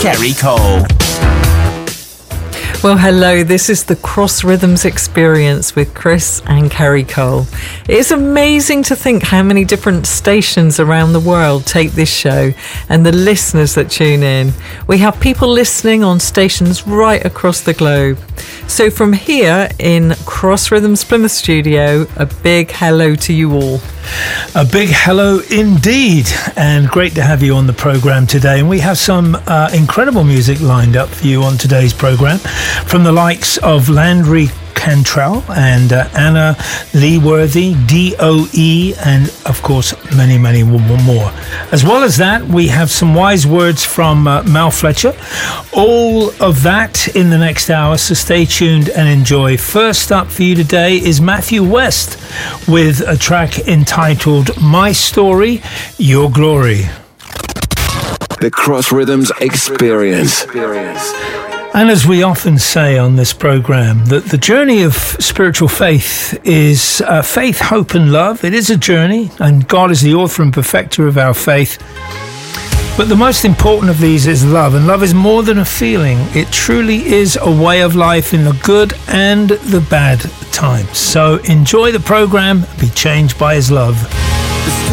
Kerry Cole. Well, hello, this is the Cross Rhythms Experience with Chris and Kerry Cole. It's amazing to think how many different stations around the world take this show and the listeners that tune in. We have people listening on stations right across the globe. So from here in Cross Rhythms Plymouth Studio, a big hello to you all. A big hello indeed, and great to have you on the programme today. And we have some incredible music lined up for you on today's programme from the likes of Landry Cantrell and Anna Leeworthy, DOE, and of course many more. As well as that, we have some wise words from Mal Fletcher. All of that in the next hour, so stay tuned and enjoy. First up for you today is Matthew West with a track entitled My Story, Your Glory. The Cross Rhythms Experience. And as we often say on this program, that the journey of spiritual faith is faith, hope and love. It is a journey, and God is the author and perfecter of our faith. But the most important of these is love, and love is more than a feeling. It truly is a way of life in the good and the bad times. So enjoy the program, be changed by His love.